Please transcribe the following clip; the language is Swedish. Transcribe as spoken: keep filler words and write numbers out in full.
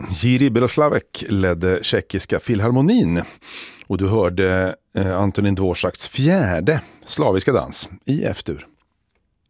Jiří Belohlávek ledde tjeckiska filharmonin och du hörde eh, Antonín Dvořáks fjärde slaviska dans i F-dur.